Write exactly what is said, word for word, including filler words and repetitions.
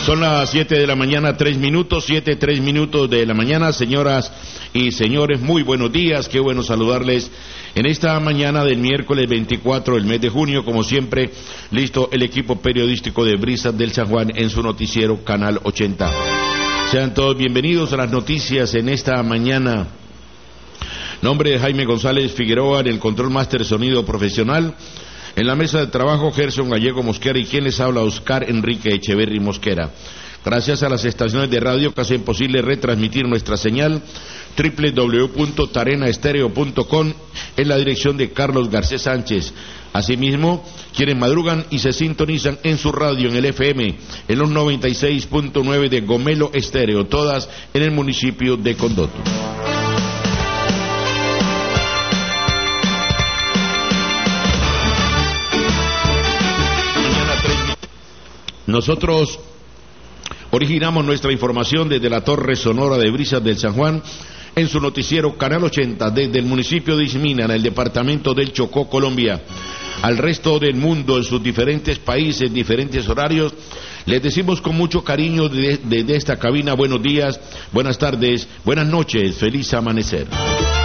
Son las siete de la mañana, tres minutos, siete, tres minutos de la mañana, señoras y señores, muy buenos días, qué bueno saludarles en esta mañana del miércoles veinticuatro del mes de junio, como siempre, listo el equipo periodístico de Brisas del San Juan en su noticiero Canal ochenta. Sean todos bienvenidos a las noticias en esta mañana. Nombre de Jaime González Figueroa en el control máster sonido profesional. En la mesa de trabajo, Gerson Gallego Mosquera y quien les habla, Oscar Enrique Echeverry Mosquera. Gracias a las estaciones de radio que hacen posible retransmitir nuestra señal, doble u doble u doble u punto tarena estéreo punto com, en la dirección de Carlos Garcés Sánchez. Asimismo, quienes madrugan y se sintonizan en su radio en el F M, en los noventa y seis punto nueve de Gomelo Estéreo, todas en el municipio de Condoto. Nosotros originamos nuestra información desde la Torre Sonora de Brisas del San Juan, en su noticiero Canal ochenta, desde el municipio de Ismina, en el departamento del Chocó, Colombia. Al resto del mundo, en sus diferentes países, diferentes horarios, les decimos con mucho cariño desde de, de esta cabina, buenos días, buenas tardes, buenas noches, feliz amanecer.